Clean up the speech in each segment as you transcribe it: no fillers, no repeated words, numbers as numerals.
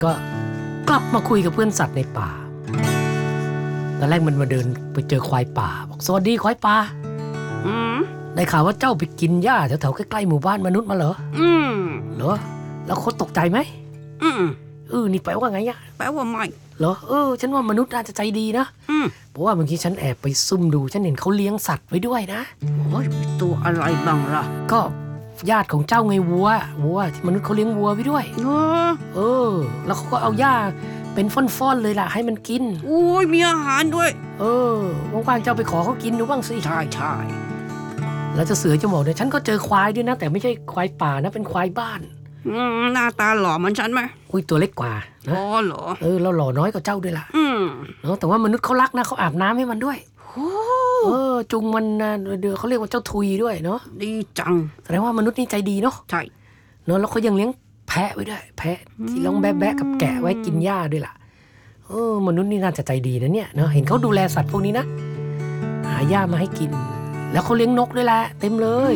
ก็กลับมาคุยกับเพื่อนสัตว์ในป่าตอนแรกมันมาเดินไปเจอควายป่าบอกสวัสดีควายป่าได้ข่าวว่าเจ้าไปกินหญ้าแถวๆใกล้ๆหมู่บ้านมนุษย์มาเหรอเหรอแล้วคนตกใจไหมนี่แปลว่าไงอะแปลว่าไม่เหรอฉันว่ามนุษย์น่าจะใจดีนะเพราะว่าเมื่อกี้ฉันแอบไปซุ่มดูฉันเห็นเขาเลี้ยงสัตว์ไว้ด้วยนะโอ้ยตัวอะไรบ้างล่ะก็ญาติของเจ้าไงวัวที่มนุษย์เขาเลี้ยงวัวไว้ด้วยแล้วเขาก็เอาหญ้าเป็นฟ่อนๆเลยล่ะให้มันกินโอ้ยมีอาหารด้วยว่างๆเจ้าไปขอเขากินดูบ้างสิใช่แล้วเสือจะบอกเนี่ยฉันก็เจอควายด้วยนะแต่ไม่ใช่ควายป่านะเป็นควายบ้านหน้าตาหล่อเหมือนฉันไหมตัวเล็กกว่านะเหรอแล้วหล่อน้อยกว่าเจ้าด้วยล่ะแต่ว่ามนุษย์เขารักนะเขาอาบน้ำให้มันด้วยจุงมันเดี๋ยวเขาเรียกว่าเจ้าทุยด้วยเนาะดีจังแสดงว่ามนุษย์นี่ใจดีเนาะใช่เนาะแล้วเขายังเลี้ยงแพะไว้ด้วยแพะที่ร้องแบะๆกับแกะไว้กินหญ้าด้วยล่ะมนุษย์นี่น่าจะใจดีนะเนี่ยเนาะเห็นเขาดูแลสัตว์พวกนี้นะหาหญ้ามาให้กินแล้วเขาเลี้ยงนกด้วยแหละเต็มเลย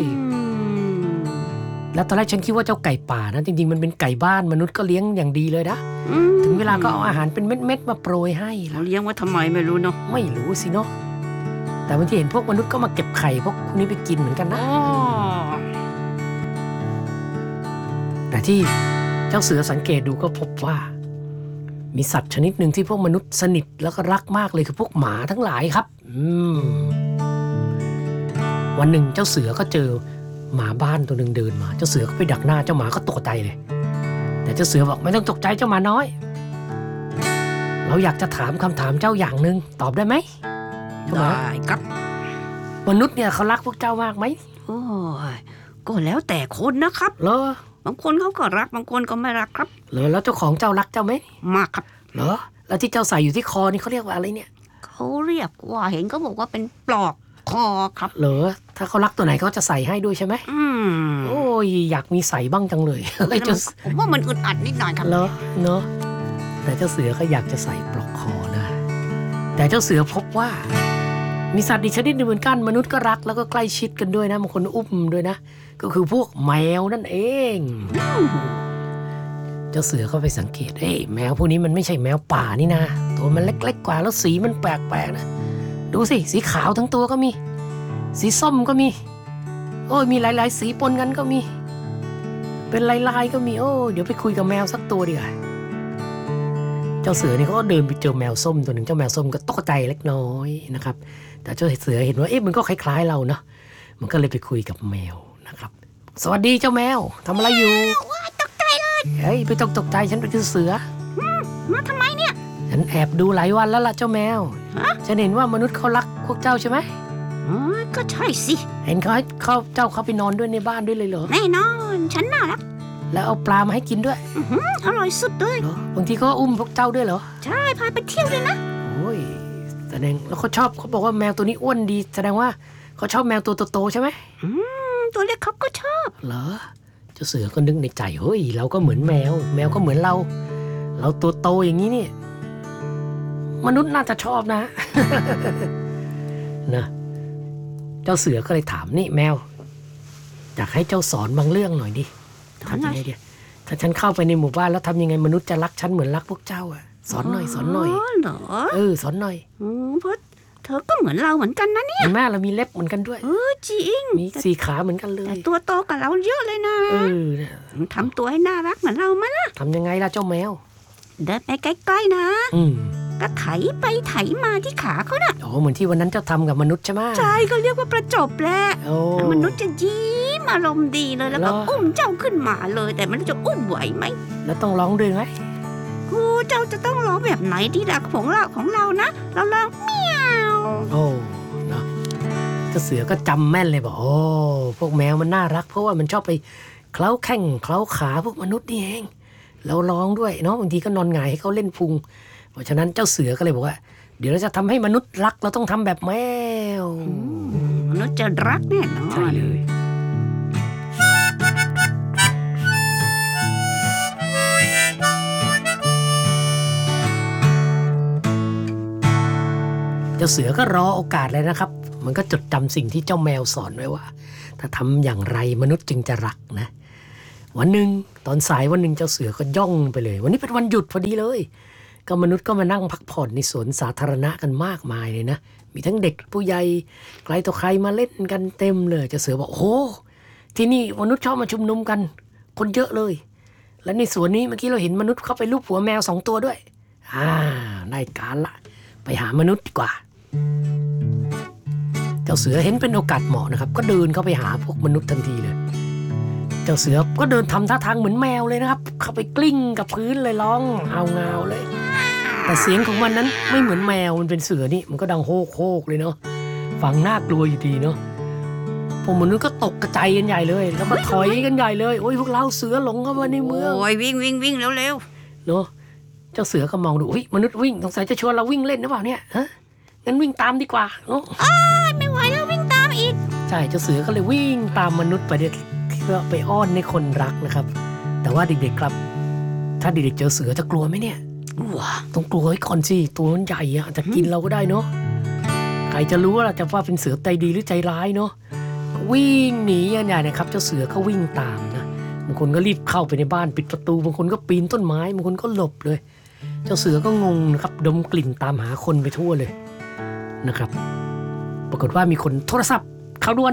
แล้วตอนแรกฉันคิดว่าเจ้าไก่ป่านะจริงๆมันเป็นไก่บ้านมนุษย์ก็เลี้ยงอย่างดีเลยนะถึงเวลาก็เอาอาหารเป็นเม็ดๆมาโปรยให้แล้วเลี้ยงไว้ทำไมไม่รู้เนาะไม่รู้สิเนาะแต่บางทีเห็นพวกมนุษย์ก็มาเก็บไข่พวกนี้ไปกินเหมือนกันนะแต่ที่เจ้าเสือสังเกตดูก็พบว่ามีสัตว์ชนิดหนึ่งที่พวกมนุษย์สนิทแล้วก็รักมากเลยคือพวกหมาทั้งหลายครับวันหนึ่งเจ้าเสือก็เจอหมาบ้านตัวหนึ่งเดินมาเจ้าเสือก็ไปดักหน้าเจ้าหมาก็ตกใจเลยแต่เจ้าเสือบอกไม่ต้องตกใจเจ้าหมาน้อยเราอยากจะถามคำถามเจ้าอย่างหนึ่งตอบได้ไหมได้ครับมนุษย์เนี่ยเขารักพวกเจ้ามากไหมโอ้ยก็แล้วแต่คนนะครับเหรอบางคนเขาก็รักบางคนก็ไม่รักครับเหรอแล้วเจ้าของเจ้ารักเจ้าไหมมากครับเหรอแล้วที่เจ้าใส่อยู่ที่คอนี่เขาเรียกว่าอะไรเนี่ยเขาเรียกว่าเห็นเขาบอกว่าเป็นปลอกคอครับเหรอถ้าเขารักตัวไหนเขาจะใส่ให้ด้วยใช่ไหมโอ้ยอยากมีใส่บ้างจังเลยผมว่ามันอึดอัดนิดหน่อยครับเหรอเนาะแต่เจ้าเสือก็อยากจะใส่ปลอกคอนะแต่เจ้าเสือพบว่ามีสัตว์อีกชนิดหนึ่งเหมือนกันมนุษย์ก็รักแล้วก็ใกล้ชิดกันด้วยนะบางคนอุ้มด้วยนะก็คือพวกแมวนั่นเองเจ้าเสือเข้าไปสังเกตแมวพวกนี้มันไม่ใช่แมวป่านี่นะตัวมันเล็กๆกว่าแล้วสีมันแปลกๆนะดูสิสีขาวทั้งตัวก็มีสีส้มก็มีมีหลายๆสีปนกันก็มีเป็นลายๆก็มีเดี๋ยวไปคุยกับแมวสักตัวดีกว่าเจ้าเสือนี่เขาก็เดินไปเจอแมวส้มตัวหนึ่งเจ้าแมวส้มก็ตกใจเล็กน้อยนะครับแต่เจ้าเสือเห็นว่ามันก็คล้ายๆเราเนาะมันก็เลยไปคุยกับแมวนะครับสวัสดีเจ้าแมวทำอะไรอยู่ตกใจเลยไม่ต้องตกใจฉันเป็นเสือมาทำไมเนี่ยฉันแอบดูหลายวันแล้วล่ะเจ้าแมวฉันเห็นว่ามนุษย์เขารักพวกเจ้าใช่ไหมก็ใช่สิเห็นเจ้าเขาไปนอนด้วยในบ้านด้วยเลยเหรอแน่นอนฉันน่ารักแล้วเอาปลามาให้กินด้วยอร่อยสุดเลยบางทีก็อุ้มพวกเจ้าด้วยเหรอใช่พาไปเที่ยวด้วยนะโอ้ยแสดงแล้วเขาบอกว่าแมวตัวนี้อ้วนดีแสดงว่าเขาชอบแมวตัวโตๆใช่ไหมตัวเล็กเขาก็ชอบเหรอเจ้าเสือก็นึกในใจเฮ้ยเราก็เหมือนแมวก็เหมือนเราตัวโตอย่างนี้นี่มนุษย์น่าจะชอบนะ นะเจ้าเสือก็เลยถามนี่แมวอยากให้เจ้าสอนบางเรื่องหน่อยดิทำยังไงดีถ้าฉันเข้าไปในหมู่บ้านแล้วทำยังไงมนุษย์จะรักฉันเหมือนรักพวกเจ้าอ่ะสอนหน่อยเหรอสอนหน่อยเพราะเธอก็เหมือนเราเหมือนกันนะเนี่ยแม่เรามีเล็บเหมือนกันด้วยจริงมี4 ขาเหมือนกันเลยแต่ตัวโตกว่าเราเยอะเลยนะทำตัวให้น่ารักเหมือนเรามั้ยล่ะทำยังไงล่ะเจ้าแมวเดินไปใกล้ๆนะก็ไถไปไถมาที่ขาเขาน่ะเหมือนที่วันนั้นเจ้าทำกับมนุษย์ใช่ไหมใช่ก็เรียกว่าประจบแหละมนุษย์จะยิ้มอารมณ์ดีเลยแล้วก็อุ้มเจ้าขึ้นมาเลยแต่มันจะอุ้มไหวไหมแล้วต้องร้องด้วยไหมเจ้าจะต้องร้องแบบไหนที่รักของเรานะเราร้องเมียวเนาะเจ้าเสือก็จำแม่นเลยบอกพวกแมวมันน่ารักเพราะว่ามันชอบไปเคล้าแข้งเคล้าขาพวกมนุษย์นี่เองเราร้องด้วยเนาะบางทีก็นอนหงายให้เขาเล่นพุงเพราะฉะนั้นเจ้าเสือก็เลยบอกว่าเดี๋ยวเราจะทำให้มนุษย์รักเราต้องทำแบบแมวมนุษย์จะรักแน่นอนใช่เลยเจ้าเสือก็รอโอกาสเลยนะครับมันก็จดจำสิ่งที่เจ้าแมวสอนไว้ว่าถ้าทำอย่างไรมนุษย์จึงจะรักนะวันหนึ่งตอนสายวันหนึ่งเจ้าเสือก็ย่องไปเลยวันนี้เป็นวันหยุดพอดีเลยก็มนุษย์ก็มานั่งพักผ่อนในสวนสาธารณะกันมากมายเลยนะมีทั้งเด็กผู้ใหญ่ใครต่อใครมาเล่นกันเต็มเลยเจ้าเสือบอกโอ้ที่นี่มนุษย์ชอบมาชุมนุมกันคนเยอะเลยและในสวนนี้เมื่อกี้เราเห็นมนุษย์เข้าไปลูบหัวแมว2 ตัวด้วยได้การละไปหามนุษย์ดีกว่าเจ้าเสือเห็นเป็นโอกาสเหมาะนะครับก็เดินเข้าไปหาพวกมนุษย์ทันทีเลยเจ้าเสือก็เดินทำท่าทางเหมือนแมวเลยนะครับเข้าไปกลิ้งกับพื้นเลยร้องเงาเลยแต่เสียงของมันนั้นไม่เหมือนแมวมันเป็นเสือนี่มันก็ดังโฮกโฮกเลยเนาะฟังน่ากลัวอยู่ดีเนาะพวกมนุษย์ก็ตกกระจายกันใหญ่เลยแล้วก็ถอยกันใหญ่เลยโอ้ยพวกเราเสือหลงเข้ามาในเมืองโอ้ยวิ่งเร็วเนาะเจ้าเสือก็มองดูมนุษย์วิ่งสงสัยจะชวนเราวิ่งเล่นหรือเปล่าเนี่ยฮะงั้นวิ่งตามดีกว่าเนาะไม่ไหวแล้ววิ่งตามอีกใช่เจ้าเสือก็เลยวิ่งตามมนุษย์ไปเพื่อไปอ้อนในคนรักนะครับแต่ว่าเด็กๆครับถ้าเด็กๆเจอเสือจะกลัวไหมเนี่ยต้องกลัวไว้ก่อนสิตัวมันใหญ่อะจะกินเราก็ได้เนาะใครจะรู้ว่าเราจะว่าเป็นเสือใจดีหรือใจร้ายเนาะวิ่งหนีกันใหญ่นะครับเจ้าเสือก็วิ่งตามนะบางคนก็รีบเข้าไปในบ้านปิดประตูบางคนก็ปีนต้นไม้บางคนก็หลบเลยเจ้าเสือก็งงนะครับดมกลิ่นตามหาคนไปทั่วเลยนะครับปรากฏว่ามีคนโทรศัพท์ข่าวด่วน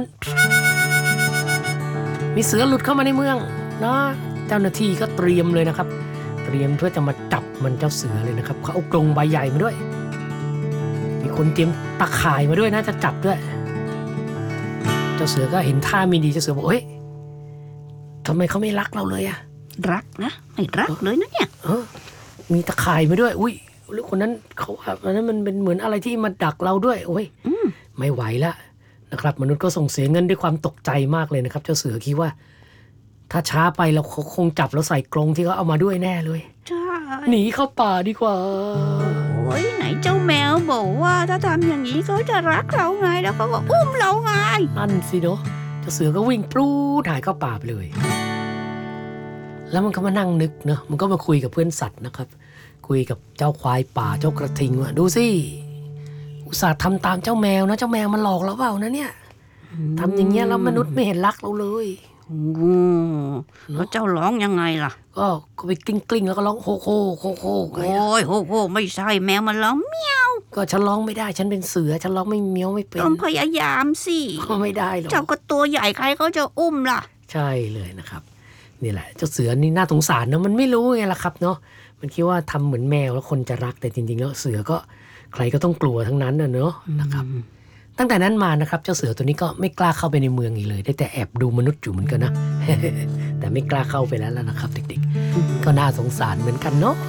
มีเสือหลุดเข้ามาในเมืองนะเจ้าหน้าที่ก็เตรียมเลยนะครับเตรียมเพื่อจะมาจับมันเจ้าเสือเลยนะครับเขาเอากรงใบใหญ่มาด้วยมีคนเตรียมตะข่ายมาด้วยนะจะจับด้วยเจ้าเสือก็เห็นท่าไม่ดีเจ้าเสือบอกเฮ้ยทำไมเขาไม่รักเราเลยอะรักนะไม่รักเลยนะเนี่ยมีตะข่ายมาด้วยอุ้ยหรือคนนั้นเขาอันนั้นมันเป็นเหมือนอะไรที่มาดักเราด้วยโอ้ยไม่ไหวละนะครับมนุษย์ก็ส่งเสียงเงินด้วยความตกใจมากเลยนะครับเจ้าเสือคิดว่าถ้าช้าไปเราคงจับเราใส่กรงที่เขาเอามาด้วยแน่เลยใช่หนีเข้าป่าดีกว่าโอ้ยไหนเจ้าแมวบอกว่าถ้าทำอย่างนี้เขาจะรักเราไงแล้วเขาก็อุ้มเราไงนั่นสิเนาะเจ้าเสือก็วิ่งปลูดหายเข้าป่าไปเลยแล้วมันก็มานั่งนึกเนาะมันก็มาคุยกับเพื่อนสัตว์นะครับคุยกับเจ้าควายป่าเจ้ากระทิงว่าดูสิอุตส่าห์ทำตามเจ้าแมวนะเจ้าแมวมันหลอกเราเปล่านะเนี่ยทำอย่างเงี้ยแล้วมนุษย์ไม่เห็นรักเราเลยแล้วเจ้าร้องยังไงล่ะก็ไปกลิ้งแล้วก็ร้องโฮโฮโฮโฮโอ้ยโฮโฮไม่ใช่แมวมันร้องเมียวก็ฉันร้องไม่ได้ฉันเป็นเสือฉันร้องไม่เมียวไม่เป็นต้องพยายามสิก็ไม่ได้หรอกเจ้าก็ตัวใหญ่ใครเขาจะอุ้มล่ะใช่เลยนะครับนี่แหละเจ้าเสือนี่น่าสงสารนะมันไม่รู้ไงล่ะครับเนาะมันคิดว่าทำเหมือนแมวแล้วคนจะรักแต่จริงๆแล้วเสือก็ใครก็ต้องกลัวทั้งนั้นนะเนาะนะครับตั้งแต่นั้นมานะครับเจ้าเสือตัวนี้ก็ไม่กล้าเข้าไปในเมืองอีกเลยได้แต่แอบดูมนุษย์อยู่เหมือนกันนะ แต่ไม่กล้าเข้าไปแล้วนะครับเด็กๆก็น่าสงสารเหมือนกันเนาะ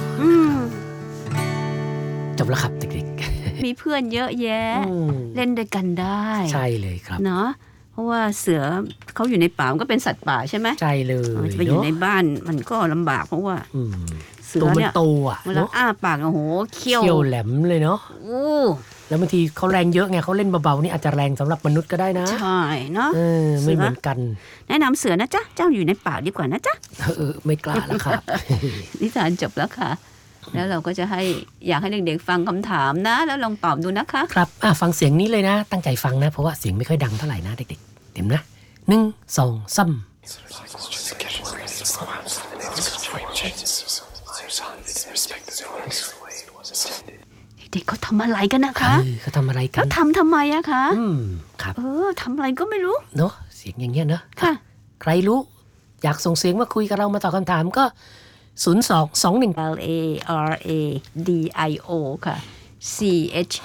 จบแล้วครับเด็กๆมีเพื่อนเยอะแยะเล่นด้วยกันได้ใช่เลยครับเนาะเพราะว่าเสือเขาอยู่ในป่ามันก็เป็นสัตว์ป่าใช่ไหมใช่เลยจะไปอยู่ในบ้านมันก็ลำบากเพราะว่าเสือเนี่ยโตอ่ะเวลาอ้าปากโอ้โหเขี้ยวแหลมเลยเนาะแล้วบางทีเขาแรงเยอะไงเขาเล่นเบาๆนี่อาจจะแรงสำหรับมนุษย์ก็ได้นะใช่เนาะไม่เหมือนกันแนะนำเสือนะจ๊ะเจ้าอยู่ในป่าดีกว่านะจ๊ะไม่กล้าแล้วครับนิทานจบแล้วค่ะแล้วเราก็จะอยากให้เด็กๆฟังคำถามนะแล้วลองตอบดูนะคะครับฟังเสียงนี้เลยนะตั้งใจฟังนะเพราะว่าเสียงไม่ค่อยดังเท่าไหร่นะเด็กๆเต็มนะ1 2 3 เด็กเขาทำอะไรกันนะคะเขาทำอะไรกันเขาทำไมอะคะครับทำอะไรก็ไม่รู้เนาะเสียงอย่างเงี้ยเนาะค่ะใครรู้อยากส่งเสียงมาคุยกับเรามาตอบคำถามก็0221 LARADIO ค่ะ